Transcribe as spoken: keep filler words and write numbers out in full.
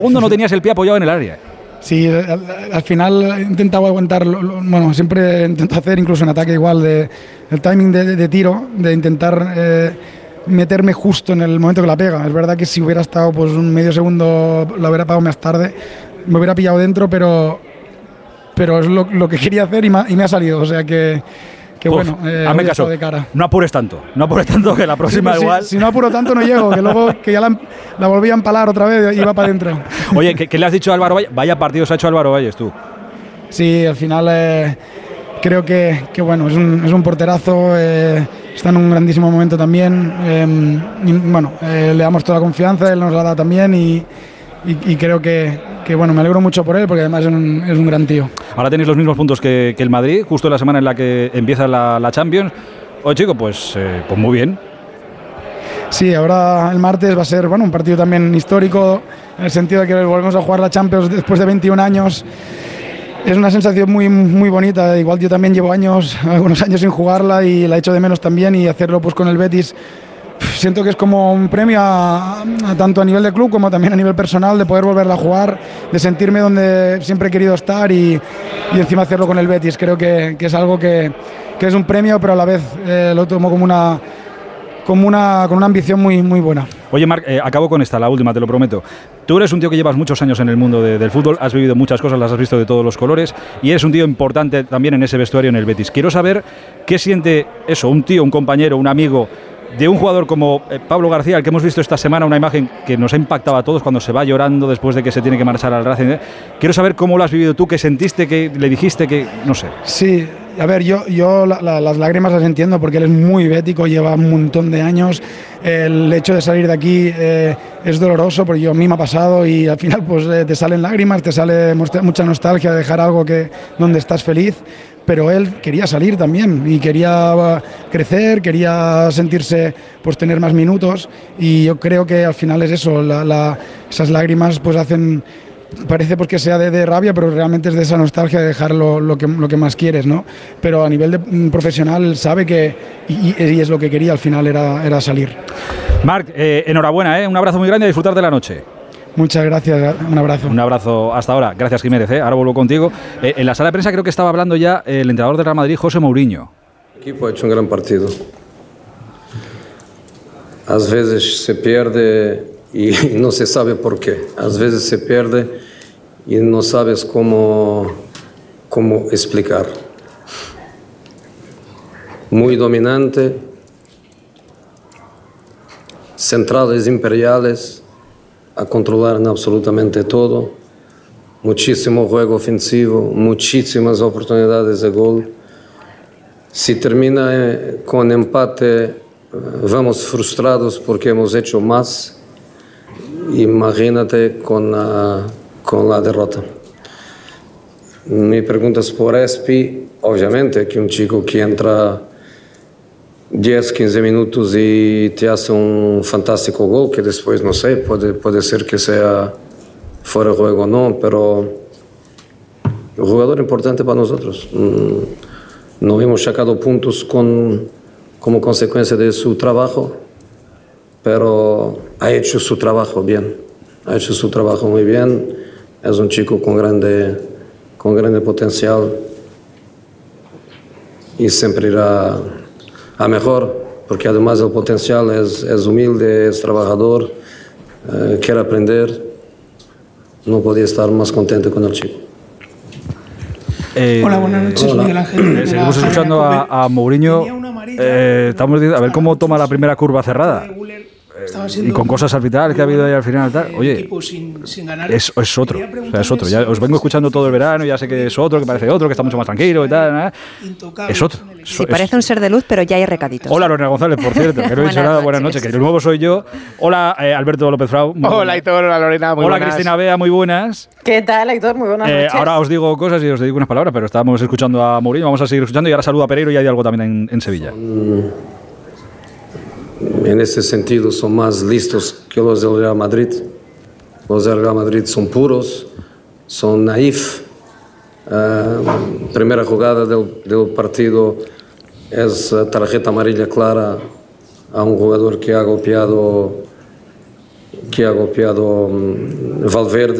segundo no tenías el pie apoyado en el área. Sí, al, al final he intentado aguantar, lo, lo, bueno, siempre intento hacer incluso en ataque igual, de, el timing de, de, de tiro, de intentar eh, meterme justo en el momento que la pega. Es verdad que si hubiera estado pues un medio segundo, la hubiera pagado más tarde, me hubiera pillado dentro, pero, pero es lo, lo que quería hacer y me, y me ha salido, o sea que... Que Uf, bueno, eh, hazme caso, de cara. No apures tanto, no apures tanto que la próxima sí, pues igual. Si, si no apuro tanto no llego, que luego que ya la, la volví a empalar otra vez y va para adentro. Oye, ¿qué, ¿qué le has dicho a Álvaro Valles? Vaya partido se ha hecho Álvaro Valles, tú. Sí, al final eh, creo que, que bueno, es un, es un porterazo, eh, está en un grandísimo momento también. Eh, y, bueno, eh, le damos toda la confianza, él nos la da también y, y, y creo que. Que bueno, me alegro mucho por él porque además es un, es un gran tío. Ahora tenéis los mismos puntos que, que el Madrid, justo en la semana en la que empieza la, la Champions. Oye, chico, pues, eh, pues muy bien. Sí, ahora el martes va a ser bueno, un partido también histórico, en el sentido de que volvemos a jugar la Champions después de veintiún años. Es una sensación muy, muy bonita. Igual yo también llevo años, algunos años sin jugarla y la echo de menos también, y hacerlo pues con el Betis. Siento que es como un premio a, a tanto a nivel de club como también a nivel personal, de poder volverla a jugar, de sentirme donde siempre he querido estar y, y encima hacerlo con el Betis. Creo que, que es algo que, que es un premio, pero a la vez eh, lo tomo como una, como una, con una ambición muy, muy buena. Oye, Marc, eh, acabo con esta, la última, te lo prometo. Tú eres un tío que llevas muchos años en el mundo de, del fútbol, has vivido muchas cosas, las has visto de todos los colores y eres un tío importante también en ese vestuario en el Betis. Quiero saber qué siente eso, un tío, un compañero, un amigo de un jugador como eh, Pablo García, el que hemos visto esta semana, una imagen que nos ha impactado a todos cuando se va llorando después de que se tiene que marchar al Racing. Quiero saber cómo lo has vivido tú, qué sentiste, qué le dijiste, que no sé. Sí, a ver, yo, yo la, la, las lágrimas las entiendo porque él es muy bético, lleva un montón de años. El hecho de salir de aquí eh, es doloroso porque yo a mí me ha pasado y al final pues eh, te salen lágrimas, te sale mucha nostalgia de dejar algo que, donde estás feliz. Pero él quería salir también y quería crecer, quería sentirse, pues tener más minutos, y yo creo que al final es eso, la, la, esas lágrimas pues hacen, parece pues que sea de, de rabia, pero realmente es de esa nostalgia de dejar lo, lo, que, lo que más quieres, ¿no? Pero a nivel de, profesional sabe que, y, y es lo que quería al final, era, era salir. Marc, eh, enhorabuena, ¿eh? Un abrazo muy grande y a disfrutar de la noche. Muchas gracias, un abrazo. Un abrazo hasta ahora. Gracias, Jiménez, ¿eh? Ahora vuelvo contigo. Eh, en la sala de prensa creo que estaba hablando ya el entrenador del Real Madrid, José Mourinho. El equipo ha hecho un gran partido. A veces se pierde y no se sabe por qué. A veces se pierde y no sabes cómo, cómo explicar. Muy dominante, centrales imperiales, a controlar en absolutamente todo, muchísimo juego ofensivo, muchísimas oportunidades de gol. Si termina eh, con empate, eh, vamos frustrados porque hemos hecho más. Imagínate con la, con la derrota. Mi pregunta es por Espi, obviamente que un chico que entra diez, quince minutos y te hace un fantástico gol, que después, no sé, puede, puede ser que sea fuera de juego o no, pero un jugador importante para nosotros. No hemos sacado puntos con, como consecuencia de su trabajo, pero ha hecho su trabajo bien, ha hecho su trabajo muy bien, es un chico con grande, con grande potencial y siempre irá a mejor, porque además el potencial es, es humilde, es trabajador, eh, quiere aprender. No podía estar más contento con el chico. Eh, Hola, buenas noches, hola. Miguel Ángel. Eh, seguimos escuchando a, a Mourinho. Eh, estamos diciendo, a ver cómo toma la primera curva cerrada. Y con cosas arbitrales que ha habido ahí al final. Tal. Oye, es, es otro. O sea, es otro. Ya os vengo escuchando todo el verano, ya sé que es otro, que parece otro, que está mucho más tranquilo y tal. ¿eh? Es otro. Sí, parece un ser de luz, pero ya hay recaditos. Hola, Lorena González, por cierto, que no he dicho nada. Buenas noches, que el nuevo soy yo. Hola, eh, Alberto López Frau. Hola, Aitor. Hola, Lorena. Muy hola, buenas. Cristina Bea. Muy buenas. ¿Qué tal, Aitor? Muy buenas eh, noches. Ahora os digo cosas y os digo unas palabras, pero estábamos escuchando a Mourinho, vamos a seguir escuchando y ahora saludo a Pereiro y hay algo también en, en Sevilla. En ese sentido son más listos que los del Real Madrid. Los del Real Madrid son puros, son naif. Uh, primera jugada del, del partido es tarjeta amarilla clara a un jugador que ha golpeado que ha golpeado um, Valverde